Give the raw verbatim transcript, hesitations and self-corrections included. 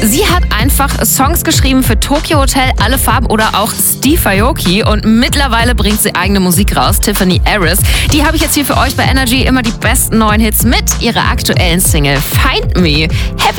Sie hat einfach Songs geschrieben für Tokyo Hotel, Alle Farben oder auch Steve Aoki und mittlerweile bringt sie eigene Musik raus, Tiffany Harris. Die habe ich jetzt hier für euch bei Energy, immer die besten neuen Hits mit ihrer aktuellen Single Find Me. Happy